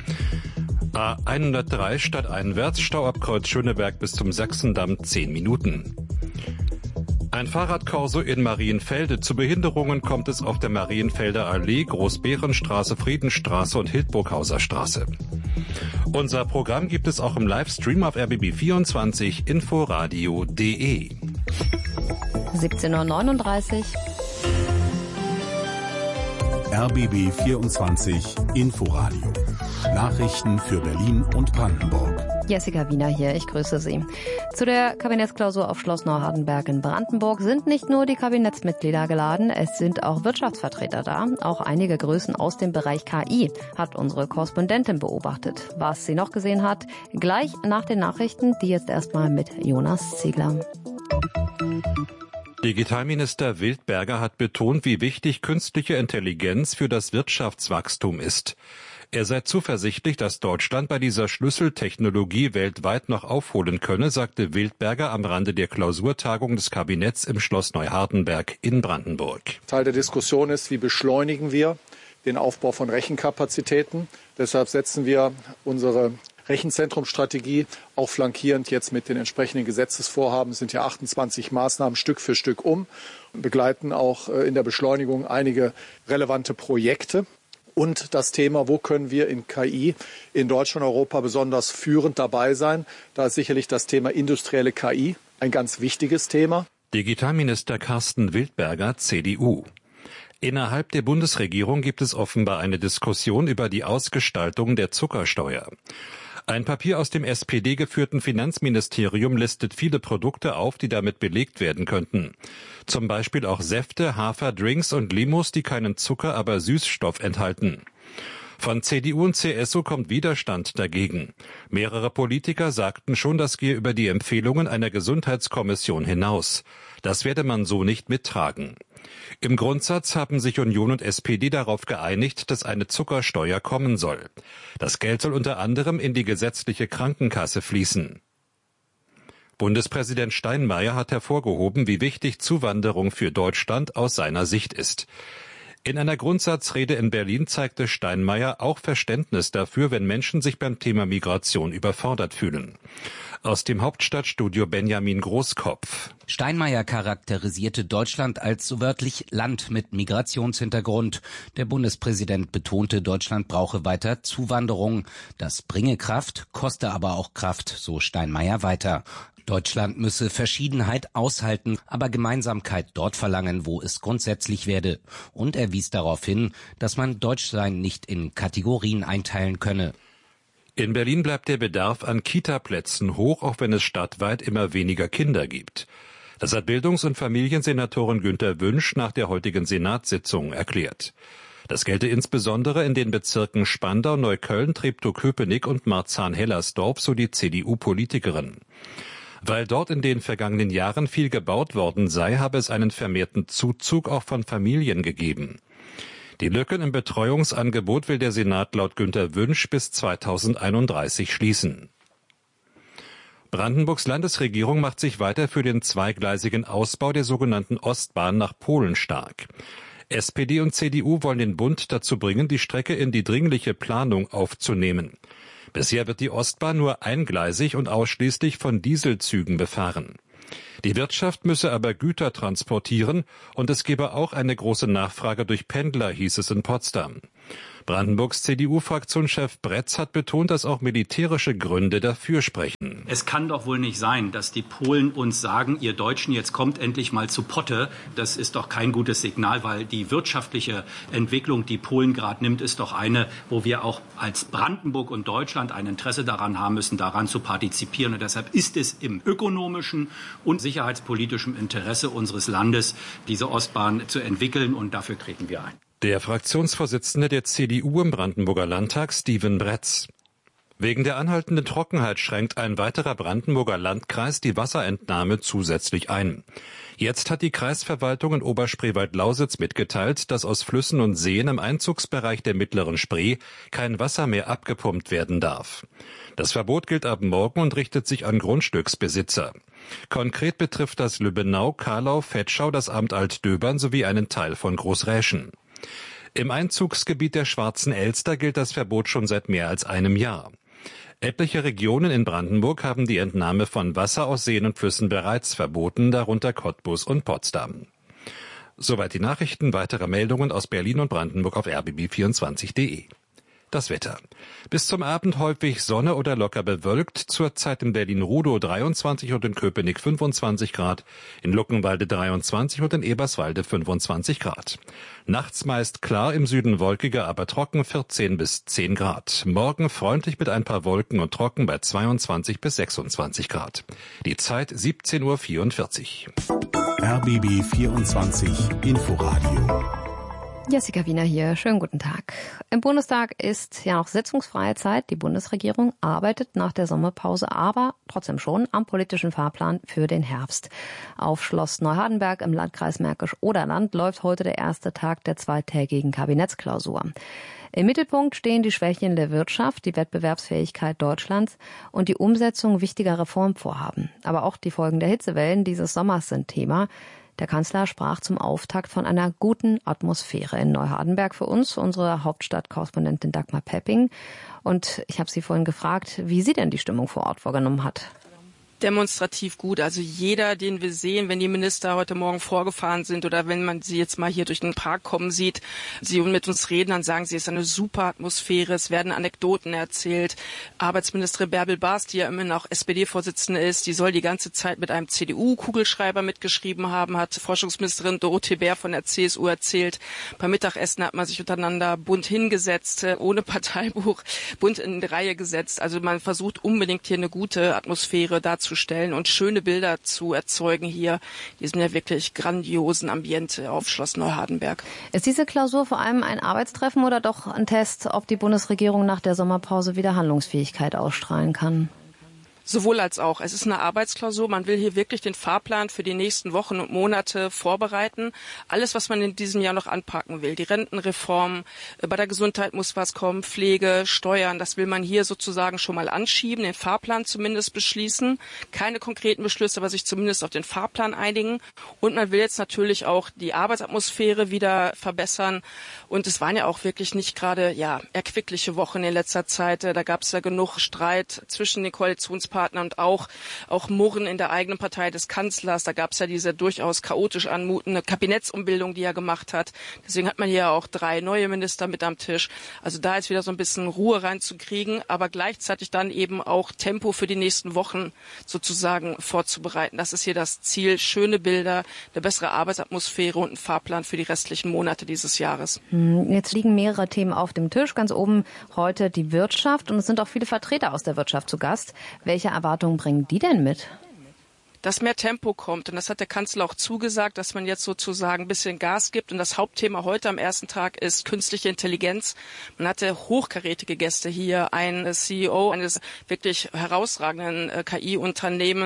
A103 stadteinwärts. Stau ab Kreuz Schöneberg bis zum Sachsendamm 10 Minuten. Ein Fahrradkorso in Marienfelde. Zu Behinderungen kommt es auf der Marienfelder Allee, Großbärenstraße, Friedenstraße und Hildburghauser Straße. Unser Programm gibt es auch im Livestream auf RBB24 Inforadio.de. 17:39 Uhr. RBB 24 Inforadio. Nachrichten für Berlin und Brandenburg. Jessica Wiener hier, ich grüße Sie. Zu der Kabinettsklausur auf Schloss Neuhardenberg in Brandenburg sind nicht nur die Kabinettsmitglieder geladen, es sind auch Wirtschaftsvertreter da. Auch einige Größen aus dem Bereich KI hat unsere Korrespondentin beobachtet. Was sie noch gesehen hat, gleich nach den Nachrichten, die jetzt erstmal mit Jonas Ziegler. Digitalminister Wildberger hat betont, wie wichtig künstliche Intelligenz für das Wirtschaftswachstum ist. Er sei zuversichtlich, dass Deutschland bei dieser Schlüsseltechnologie weltweit noch aufholen könne, sagte Wildberger am Rande der Klausurtagung des Kabinetts im Schloss Neuhardenberg in Brandenburg. Teil der Diskussion ist, wie beschleunigen wir den Aufbau von Rechenkapazitäten. Deshalb setzen wir unsere Rechenzentrumstrategie auch flankierend jetzt mit den entsprechenden Gesetzesvorhaben. Es sind ja 28 Maßnahmen Stück für Stück und begleiten auch in der Beschleunigung einige relevante Projekte. Und das Thema, wo können wir in KI in Deutschland und Europa besonders führend dabei sein? Da ist sicherlich das Thema industrielle KI ein ganz wichtiges Thema. Digitalminister Carsten Wildberger, CDU. Innerhalb der Bundesregierung gibt es offenbar eine Diskussion über die Ausgestaltung der Zuckersteuer. Ein Papier aus dem SPD-geführten Finanzministerium listet viele Produkte auf, die damit belegt werden könnten. Zum Beispiel auch Säfte, Haferdrinks und Limos, die keinen Zucker, aber Süßstoff enthalten. Von CDU und CSU kommt Widerstand dagegen. Mehrere Politiker sagten schon, das gehe über die Empfehlungen einer Gesundheitskommission hinaus. Das werde man so nicht mittragen. Im Grundsatz haben sich Union und SPD darauf geeinigt, dass eine Zuckersteuer kommen soll. Das Geld soll unter anderem in die gesetzliche Krankenkasse fließen. Bundespräsident Steinmeier hat hervorgehoben, wie wichtig Zuwanderung für Deutschland aus seiner Sicht ist. In einer Grundsatzrede in Berlin zeigte Steinmeier auch Verständnis dafür, wenn Menschen sich beim Thema Migration überfordert fühlen. Aus dem Hauptstadtstudio Benjamin Großkopf. Steinmeier charakterisierte Deutschland als wörtlich Land mit Migrationshintergrund. Der Bundespräsident betonte, Deutschland brauche weiter Zuwanderung. Das bringe Kraft, koste aber auch Kraft, so Steinmeier weiter. Deutschland müsse Verschiedenheit aushalten, aber Gemeinsamkeit dort verlangen, wo es grundsätzlich werde. Und er wies darauf hin, dass man Deutschsein nicht in Kategorien einteilen könne. In Berlin bleibt der Bedarf an Kita-Plätzen hoch, auch wenn es stadtweit immer weniger Kinder gibt. Das hat Bildungs- und Familiensenatorin Günter Wünsch nach der heutigen Senatssitzung erklärt. Das gelte insbesondere in den Bezirken Spandau, Neukölln, Treptow-Köpenick und Marzahn-Hellersdorf, so die CDU-Politikerin. Weil dort in den vergangenen Jahren viel gebaut worden sei, habe es einen vermehrten Zuzug auch von Familien gegeben. Die Lücken im Betreuungsangebot will der Senat laut Günter Wünsch bis 2031 schließen. Brandenburgs Landesregierung macht sich weiter für den zweigleisigen Ausbau der sogenannten Ostbahn nach Polen stark. SPD und CDU wollen den Bund dazu bringen, die Strecke in die dringliche Planung aufzunehmen. Bisher wird die Ostbahn nur eingleisig und ausschließlich von Dieselzügen befahren. Die Wirtschaft müsse aber Güter transportieren und es gebe auch eine große Nachfrage durch Pendler, hieß es in Potsdam. Brandenburgs CDU-Fraktionschef Bretz hat betont, dass auch militärische Gründe dafür sprechen. Es kann doch wohl nicht sein, dass die Polen uns sagen, ihr Deutschen, jetzt kommt endlich mal zu Potte. Das ist doch kein gutes Signal, weil die wirtschaftliche Entwicklung, die Polen gerade nimmt, ist doch eine, wo wir auch als Brandenburg und Deutschland ein Interesse daran haben müssen, daran zu partizipieren. Und deshalb ist es im ökonomischen und sicherheitspolitischen Interesse unseres Landes, diese Ostbahn zu entwickeln, und dafür treten wir ein. Der Fraktionsvorsitzende der CDU im Brandenburger Landtag, Steven Bretz. Wegen der anhaltenden Trockenheit schränkt ein weiterer Brandenburger Landkreis die Wasserentnahme zusätzlich ein. Jetzt hat die Kreisverwaltung in Oberspreewald-Lausitz mitgeteilt, dass aus Flüssen und Seen im Einzugsbereich der mittleren Spree kein Wasser mehr abgepumpt werden darf. Das Verbot gilt ab morgen und richtet sich an Grundstücksbesitzer. Konkret betrifft das Lübbenau, Karlau, Vetschau, das Amt Altdöbern sowie einen Teil von Großräschen. Im Einzugsgebiet der Schwarzen Elster gilt das Verbot schon seit mehr als einem Jahr. Etliche Regionen in Brandenburg haben die Entnahme von Wasser aus Seen und Flüssen bereits verboten, darunter Cottbus und Potsdam. Soweit die Nachrichten. Weitere Meldungen aus Berlin und Brandenburg auf rbb24.de. Das Wetter. Bis zum Abend häufig Sonne oder locker bewölkt. Zurzeit in Berlin-Rudow 23 und in Köpenick 25 Grad, in Luckenwalde 23 und in Eberswalde 25 Grad. Nachts meist klar, im Süden wolkiger, aber trocken 14 bis 10 Grad. Morgen freundlich mit ein paar Wolken und trocken bei 22 bis 26 Grad. Die Zeit 17:44 Uhr. RBB 24 Inforadio. Jessica Wiener hier. Schönen guten Tag. Im Bundestag ist ja noch sitzungsfreie Zeit. Die Bundesregierung arbeitet nach der Sommerpause, aber trotzdem schon am politischen Fahrplan für den Herbst. Auf Schloss Neuhardenberg im Landkreis Märkisch-Oderland läuft heute der erste Tag der zweitägigen Kabinettsklausur. Im Mittelpunkt stehen die Schwächen der Wirtschaft, die Wettbewerbsfähigkeit Deutschlands und die Umsetzung wichtiger Reformvorhaben. Aber auch die Folgen der Hitzewellen dieses Sommers sind Thema. Der Kanzler sprach zum Auftakt von einer guten Atmosphäre in Neuhardenberg für uns, unsere Hauptstadtkorrespondentin Dagmar Pepping. Und ich habe sie vorhin gefragt, wie sie denn die Stimmung vor Ort wahrgenommen hat. Demonstrativ gut. Also jeder, den wir sehen, wenn die Minister heute Morgen vorgefahren sind oder wenn man sie jetzt mal hier durch den Park kommen sieht, sie mit uns reden, dann sagen sie, es ist eine super Atmosphäre, es werden Anekdoten erzählt. Arbeitsministerin Bärbel Baas, die ja immerhin auch SPD-Vorsitzende ist, die soll die ganze Zeit mit einem CDU-Kugelschreiber mitgeschrieben haben, hat Forschungsministerin Dorothee Bär von der CSU erzählt. Beim Mittagessen hat man sich untereinander bunt hingesetzt, ohne Parteibuch, bunt in die Reihe gesetzt. Also man versucht unbedingt hier eine gute Atmosphäre darzustellen und schöne Bilder zu erzeugen hier, diesem ja wirklich grandiosen Ambiente auf Schloss Neuhardenberg. Ist diese Klausur vor allem ein Arbeitstreffen oder doch ein Test, ob die Bundesregierung nach der Sommerpause wieder Handlungsfähigkeit ausstrahlen kann? Sowohl als auch. Es ist eine Arbeitsklausur. Man will hier wirklich den Fahrplan für die nächsten Wochen und Monate vorbereiten. Alles, was man in diesem Jahr noch anpacken will. Die Rentenreform, bei der Gesundheit muss was kommen, Pflege, Steuern. Das will man hier sozusagen schon mal anschieben, den Fahrplan zumindest beschließen. Keine konkreten Beschlüsse, aber sich zumindest auf den Fahrplan einigen. Und man will jetzt natürlich auch die Arbeitsatmosphäre wieder verbessern. Und es waren ja auch wirklich nicht gerade erquickliche Wochen in letzter Zeit. Da gab es ja genug Streit zwischen den Koalitionspartnern und auch Murren in der eigenen Partei des Kanzlers. Da gab es ja diese durchaus chaotisch anmutende Kabinettsumbildung, die er gemacht hat. Deswegen hat man hier auch 3 neue Minister mit am Tisch. Also da ist wieder so ein bisschen Ruhe reinzukriegen, aber gleichzeitig dann eben auch Tempo für die nächsten Wochen sozusagen vorzubereiten. Das ist hier das Ziel. Schöne Bilder, eine bessere Arbeitsatmosphäre und ein Fahrplan für die restlichen Monate dieses Jahres. Jetzt liegen mehrere Themen auf dem Tisch. Ganz oben heute die Wirtschaft und es sind auch viele Vertreter aus der Wirtschaft zu Gast. Welche Erwartungen bringen die denn mit? Dass mehr Tempo kommt. Und das hat der Kanzler auch zugesagt, dass man jetzt sozusagen ein bisschen Gas gibt. Und das Hauptthema heute am ersten Tag ist künstliche Intelligenz. Man hatte hochkarätige Gäste hier. Ein CEO eines wirklich herausragenden KI-Unternehmens,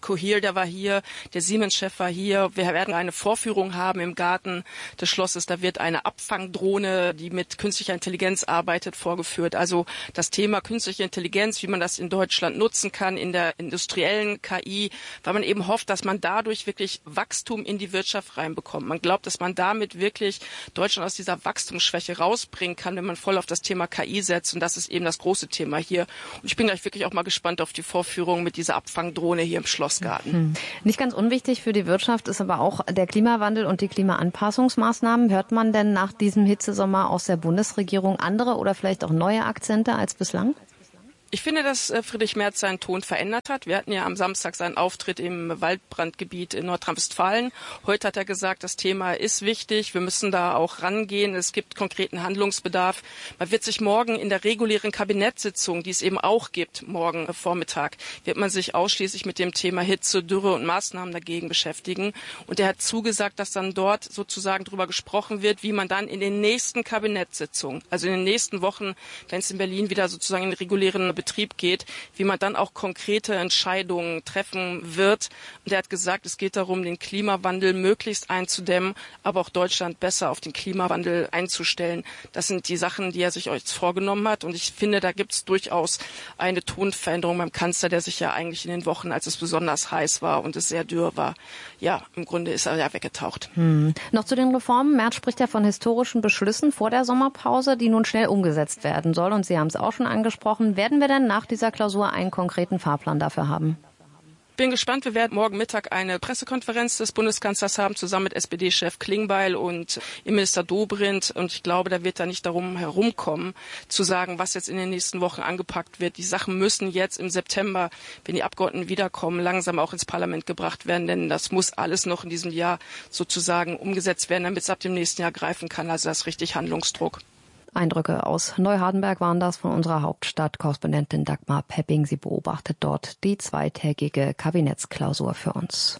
Cohere, der war hier, der Siemens-Chef war hier. Wir werden eine Vorführung haben im Garten des Schlosses. Da wird eine Abfangdrohne, die mit künstlicher Intelligenz arbeitet, vorgeführt. Also das Thema künstliche Intelligenz, wie man das in Deutschland nutzen kann, in der industriellen KI, weil man eben hofft, dass man dadurch wirklich Wachstum in die Wirtschaft reinbekommt. Man glaubt, dass man damit wirklich Deutschland aus dieser Wachstumsschwäche rausbringen kann, wenn man voll auf das Thema KI setzt. Und das ist eben das große Thema hier. Und ich bin gleich wirklich auch mal gespannt auf die Vorführung mit dieser Abfangdrohne hier im Schlossgarten. Nicht ganz unwichtig für die Wirtschaft ist aber auch der Klimawandel und die Klimaanpassungsmaßnahmen. Hört man denn nach diesem Hitzesommer aus der Bundesregierung andere oder vielleicht auch neue Akzente als bislang? Ich finde, dass Friedrich Merz seinen Ton verändert hat. Wir hatten ja am Samstag seinen Auftritt im Waldbrandgebiet in Nordrhein-Westfalen. Heute hat er gesagt, das Thema ist wichtig. Wir müssen da auch rangehen. Es gibt konkreten Handlungsbedarf. Man wird sich morgen in der regulären Kabinettssitzung, die es eben auch gibt, morgen Vormittag, wird man sich ausschließlich mit dem Thema Hitze, Dürre und Maßnahmen dagegen beschäftigen. Und er hat zugesagt, dass dann dort sozusagen darüber gesprochen wird, wie man dann in den nächsten Kabinettssitzungen, also in den nächsten Wochen, wenn es in Berlin wieder sozusagen in den regulären Betrieb geht, wie man dann auch konkrete Entscheidungen treffen wird. Und er hat gesagt, es geht darum, den Klimawandel möglichst einzudämmen, aber auch Deutschland besser auf den Klimawandel einzustellen. Das sind die Sachen, die er sich jetzt vorgenommen hat. Und ich finde, da gibt es durchaus eine Tonveränderung beim Kanzler, der sich ja eigentlich in den Wochen, als es besonders heiß war und es sehr dürr war, ja, im Grunde ist er ja weggetaucht. Noch zu den Reformen. Merz spricht ja von historischen Beschlüssen vor der Sommerpause, die nun schnell umgesetzt werden sollen. Und Sie haben es auch schon angesprochen. Werden wir denn nach dieser Klausur einen konkreten Fahrplan dafür haben? Bin gespannt. Wir werden morgen Mittag eine Pressekonferenz des Bundeskanzlers haben, zusammen mit SPD-Chef Klingbeil und Innenminister Dobrindt. Und ich glaube, da wird da nicht darum herumkommen, zu sagen, was jetzt in den nächsten Wochen angepackt wird. Die Sachen müssen jetzt im September, wenn die Abgeordneten wiederkommen, langsam auch ins Parlament gebracht werden. Denn das muss alles noch in diesem Jahr sozusagen umgesetzt werden, damit es ab dem nächsten Jahr greifen kann. Also das ist richtig Handlungsdruck. Eindrücke aus Neuhardenberg waren das von unserer Hauptstadtkorrespondentin Dagmar Pepping. Sie beobachtet dort die zweitägige Kabinettsklausur für uns.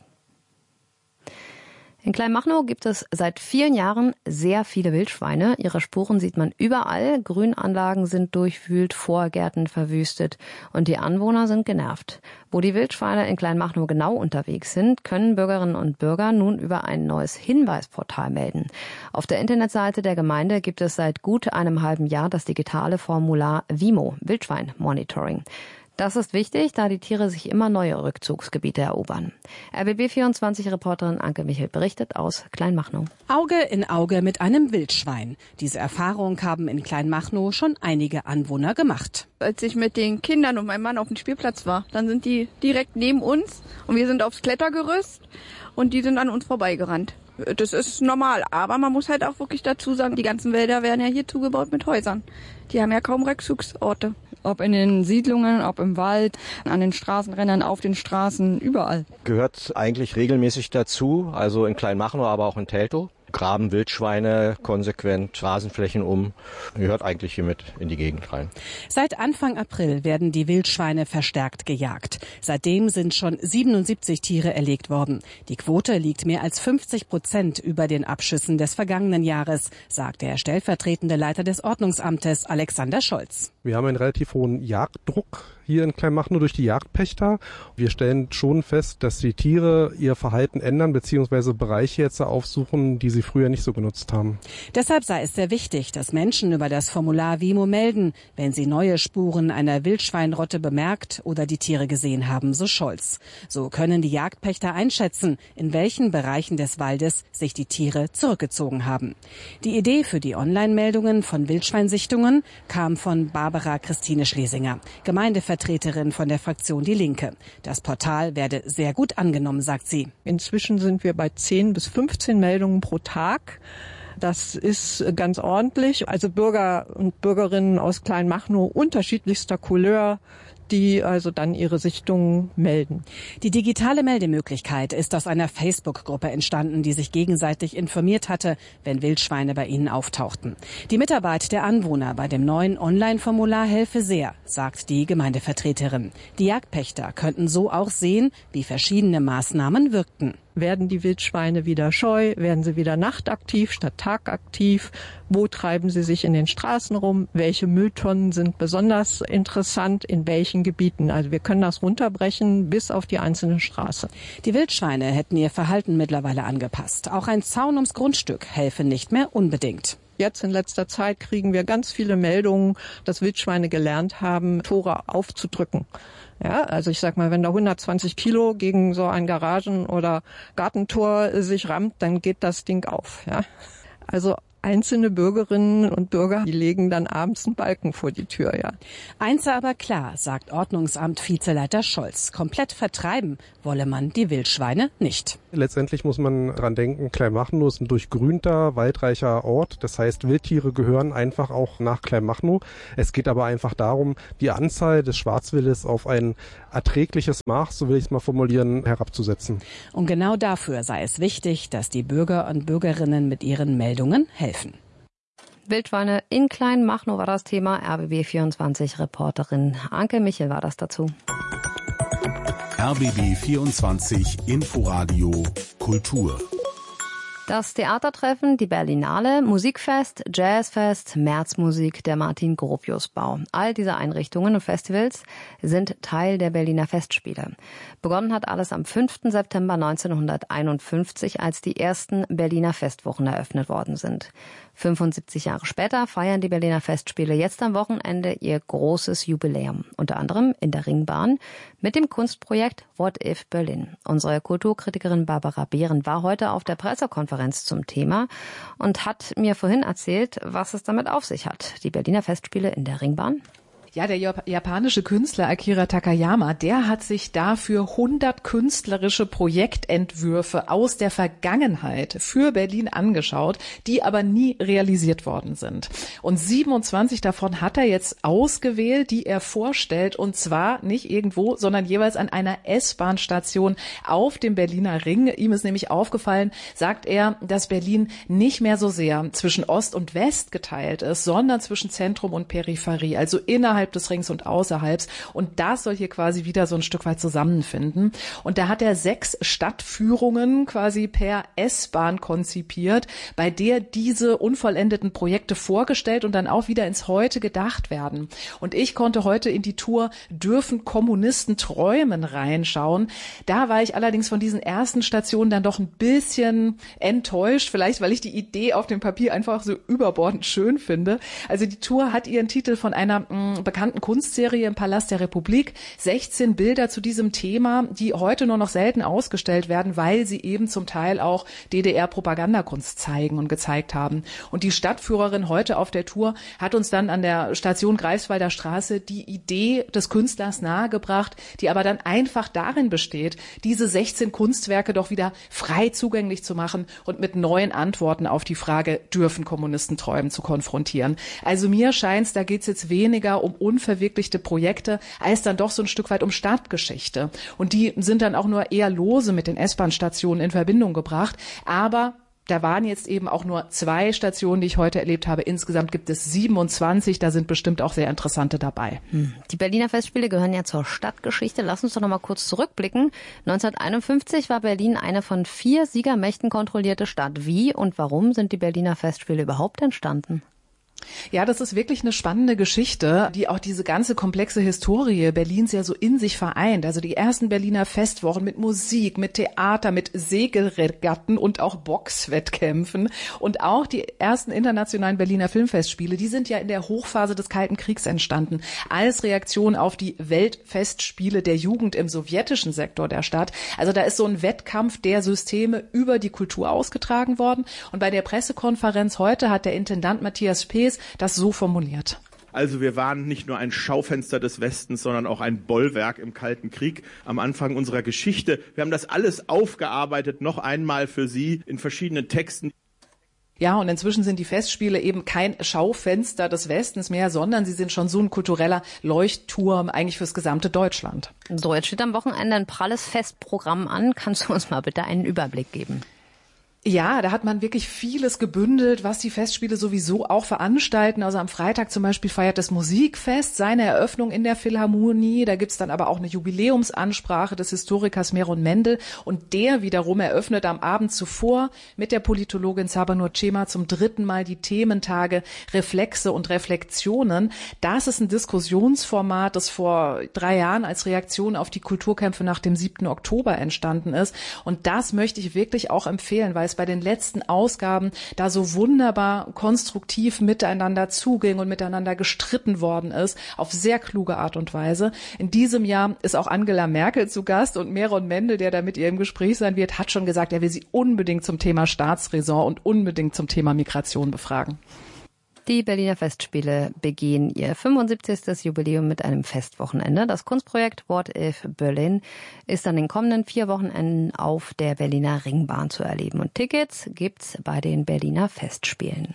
In Kleinmachnow gibt es seit vielen Jahren sehr viele Wildschweine. Ihre Spuren sieht man überall. Grünanlagen sind durchwühlt, Vorgärten verwüstet und die Anwohner sind genervt. Wo die Wildschweine in Kleinmachnow genau unterwegs sind, können Bürgerinnen und Bürger nun über ein neues Hinweisportal melden. Auf der Internetseite der Gemeinde gibt es seit gut einem halben Jahr das digitale Formular WIMO, Wildschwein-Monitoring. Das ist wichtig, da die Tiere sich immer neue Rückzugsgebiete erobern. RBB24-Reporterin Anke Michel berichtet aus Kleinmachnow. Auge in Auge mit einem Wildschwein. Diese Erfahrung haben in Kleinmachnow schon einige Anwohner gemacht. Als ich mit den Kindern und meinem Mann auf dem Spielplatz war, dann sind die direkt neben uns und wir sind aufs Klettergerüst und die sind an uns vorbeigerannt. Das ist normal, aber man muss halt auch wirklich dazu sagen, die ganzen Wälder werden ja hier zugebaut mit Häusern. Die haben ja kaum Rückzugsorte. Ob in den Siedlungen, ob im Wald, an den Straßenrändern, auf den Straßen, überall. Gehört eigentlich regelmäßig dazu, also in Kleinmachnow, aber auch in Teltow. Graben Wildschweine konsequent Rasenflächen um. Gehört eigentlich hier mit in die Gegend rein. Seit Anfang April werden die Wildschweine verstärkt gejagt. Seitdem sind schon 77 Tiere erlegt worden. Die Quote liegt mehr als 50% über den Abschüssen des vergangenen Jahres, sagt der stellvertretende Leiter des Ordnungsamtes Alexander Scholz. Wir haben einen relativ hohen Jagddruck hier in Kleinmachnow durch die Jagdpächter. Wir stellen schon fest, dass die Tiere ihr Verhalten ändern bzw. Bereiche jetzt aufsuchen, die sie früher nicht so genutzt haben. Deshalb sei es sehr wichtig, dass Menschen über das Formular WIMO melden, wenn sie neue Spuren einer Wildschweinrotte bemerkt oder die Tiere gesehen haben, so Scholz. So können die Jagdpächter einschätzen, in welchen Bereichen des Waldes sich die Tiere zurückgezogen haben. Die Idee für die Online-Meldungen von Wildschweinsichtungen kam von Barbara Christine Schlesinger, Gemeindevertreterin von der Fraktion Die Linke. Das Portal werde sehr gut angenommen, sagt sie. Inzwischen sind wir bei 10 bis 15 Meldungen pro Tag. Das ist ganz ordentlich. Also Bürger und Bürgerinnen aus Kleinmachnow unterschiedlichster Couleur, die also dann ihre Sichtungen melden. Die digitale Meldemöglichkeit ist aus einer Facebook-Gruppe entstanden, die sich gegenseitig informiert hatte, wenn Wildschweine bei ihnen auftauchten. Die Mitarbeit der Anwohner bei dem neuen Online-Formular helfe sehr, sagt die Gemeindevertreterin. Die Jagdpächter könnten so auch sehen, wie verschiedene Maßnahmen wirkten. Werden die Wildschweine wieder scheu? Werden sie wieder nachtaktiv statt tagaktiv? Wo treiben sie sich in den Straßen rum? Welche Mülltonnen sind besonders interessant? In welchen Gebieten? Also wir können das runterbrechen bis auf die einzelne Straße. Die Wildschweine hätten ihr Verhalten mittlerweile angepasst. Auch ein Zaun ums Grundstück helfe nicht mehr unbedingt. Jetzt in letzter Zeit kriegen wir ganz viele Meldungen, dass Wildschweine gelernt haben, Tore aufzudrücken. Ja, also ich sag mal, wenn da 120 Kilo gegen so ein Garagen- oder Gartentor sich rammt, dann geht das Ding auf. Ja, also einzelne Bürgerinnen und Bürger, die legen dann abends einen Balken vor die Tür, ja. Eins aber klar, sagt Ordnungsamt-Vizeleiter Scholz. Komplett vertreiben wolle man die Wildschweine nicht. Letztendlich muss man dran denken, Kleinmachnow ist ein durchgrünter, waldreicher Ort. Das heißt, Wildtiere gehören einfach auch nach Kleinmachnow. Es geht aber einfach darum, die Anzahl des Schwarzwildes auf ein erträgliches Maß, so will ich es mal formulieren, herabzusetzen. Und genau dafür sei es wichtig, dass die Bürger und Bürgerinnen mit ihren Meldungen helfen. Wildschweine in Kleinmachnow war das Thema. RBB24-Reporterin Anke Michel war das dazu. RBB24 Inforadio Kultur. Das Theatertreffen, die Berlinale, Musikfest, Jazzfest, Märzmusik, der Martin-Gropius-Bau. All diese Einrichtungen und Festivals sind Teil der Berliner Festspiele. Begonnen hat alles am 5. September 1951, als die ersten Berliner Festwochen eröffnet worden sind. 75 Jahre später feiern die Berliner Festspiele jetzt am Wochenende ihr großes Jubiläum. Unter anderem in der Ringbahn mit dem Kunstprojekt What If Berlin. Unsere Kulturkritikerin Barbara Behren war heute auf der Pressekonferenz zum Thema und hat mir vorhin erzählt, was es damit auf sich hat. Die Berliner Festspiele in der Ringbahn. Ja, der japanische Künstler Akira Takayama, der hat sich dafür 100 künstlerische Projektentwürfe aus der Vergangenheit für Berlin angeschaut, die aber nie realisiert worden sind. Und 27 davon hat er jetzt ausgewählt, die er vorstellt, und zwar nicht irgendwo, sondern jeweils an einer S-Bahn-Station auf dem Berliner Ring. Ihm ist nämlich aufgefallen, sagt er, dass Berlin nicht mehr so sehr zwischen Ost und West geteilt ist, sondern zwischen Zentrum und Peripherie, also innerhalb des Rings und außerhalb. Und das soll hier quasi wieder so ein Stück weit zusammenfinden. Und da hat er 6 Stadtführungen quasi per S-Bahn konzipiert, bei der diese unvollendeten Projekte vorgestellt und dann auch wieder ins Heute gedacht werden. Und ich konnte heute in die Tour Dürfen Kommunisten träumen reinschauen. Da war ich allerdings von diesen ersten Stationen dann doch ein bisschen enttäuscht, vielleicht weil ich die Idee auf dem Papier einfach so überbordend schön finde. Also die Tour hat ihren Titel von einer bekannten Kunstserie im Palast der Republik. 16 Bilder zu diesem Thema, die heute nur noch selten ausgestellt werden, weil sie eben zum Teil auch DDR-Propagandakunst zeigen und gezeigt haben. Und die Stadtführerin heute auf der Tour hat uns dann an der Station Greifswalder Straße die Idee des Künstlers nahegebracht, die aber dann einfach darin besteht, diese 16 Kunstwerke doch wieder frei zugänglich zu machen und mit neuen Antworten auf die Frage, dürfen Kommunisten träumen, zu konfrontieren. Also mir scheint's, da geht's jetzt weniger um unverwirklichte Projekte, als dann doch so ein Stück weit um Stadtgeschichte. Und die sind dann auch nur eher lose mit den S-Bahn-Stationen in Verbindung gebracht. Aber da waren jetzt eben auch nur 2 Stationen, die ich heute erlebt habe. Insgesamt gibt es 27. Da sind bestimmt auch sehr interessante dabei. Die Berliner Festspiele gehören ja zur Stadtgeschichte. Lass uns doch noch mal kurz zurückblicken. 1951 war Berlin eine von 4 Siegermächten kontrollierte Stadt. Wie und warum sind die Berliner Festspiele überhaupt entstanden? Ja, das ist wirklich eine spannende Geschichte, die auch diese ganze komplexe Historie Berlins ja so in sich vereint. Also die ersten Berliner Festwochen mit Musik, mit Theater, mit Segelregatten und auch Boxwettkämpfen und auch die ersten internationalen Berliner Filmfestspiele, die sind ja in der Hochphase des Kalten Kriegs entstanden, als Reaktion auf die Weltfestspiele der Jugend im sowjetischen Sektor der Stadt. Also da ist so ein Wettkampf der Systeme über die Kultur ausgetragen worden. Und bei der Pressekonferenz heute hat der Intendant Matthias Pees das so formuliert. Also wir waren nicht nur ein Schaufenster des Westens, sondern auch ein Bollwerk im Kalten Krieg am Anfang unserer Geschichte. Wir haben das alles aufgearbeitet, noch einmal für Sie in verschiedenen Texten. Ja, und inzwischen sind die Festspiele eben kein Schaufenster des Westens mehr, sondern sie sind schon so ein kultureller Leuchtturm eigentlich fürs gesamte Deutschland. So, jetzt steht am Wochenende ein pralles Festprogramm an. Kannst du uns mal bitte einen Überblick geben? Ja, da hat man wirklich vieles gebündelt, was die Festspiele sowieso auch veranstalten. Also am Freitag zum Beispiel feiert das Musikfest seine Eröffnung in der Philharmonie. Da gibt's dann aber auch eine Jubiläumsansprache des Historikers Meron Mendel. Und der wiederum eröffnet am Abend zuvor mit der Politologin Sabanur Cema zum 3. Mal die Thementage Reflexe und Reflexionen. Das ist ein Diskussionsformat, das vor 3 Jahren als Reaktion auf die Kulturkämpfe nach dem 7. Oktober entstanden ist. Und das möchte ich wirklich auch empfehlen, weil es bei den letzten Ausgaben da so wunderbar konstruktiv miteinander zuging und miteinander gestritten worden ist, auf sehr kluge Art und Weise. In diesem Jahr ist auch Angela Merkel zu Gast und Meron Mendel, der da mit ihr im Gespräch sein wird, hat schon gesagt, er will sie unbedingt zum Thema Staatsräson und unbedingt zum Thema Migration befragen. Die Berliner Festspiele begehen ihr 75. Jubiläum mit einem Festwochenende. Das Kunstprojekt What If Berlin ist an den kommenden 4 Wochenenden auf der Berliner Ringbahn zu erleben. Und Tickets gibt's bei den Berliner Festspielen.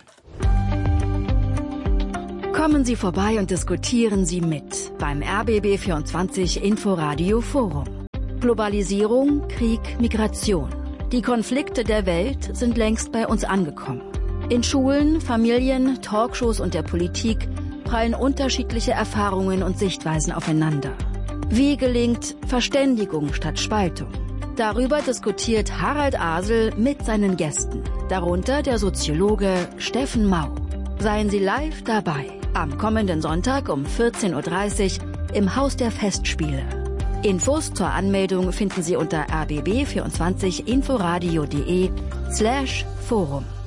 Kommen Sie vorbei und diskutieren Sie mit beim RBB24 Inforadio Forum. Globalisierung, Krieg, Migration. Die Konflikte der Welt sind längst bei uns angekommen. In Schulen, Familien, Talkshows und der Politik prallen unterschiedliche Erfahrungen und Sichtweisen aufeinander. Wie gelingt Verständigung statt Spaltung? Darüber diskutiert Harald Asel mit seinen Gästen, darunter der Soziologe Steffen Mau. Seien Sie live dabei, am kommenden Sonntag um 14.30 Uhr im Haus der Festspiele. Infos zur Anmeldung finden Sie unter rbb24inforadio.de/forum.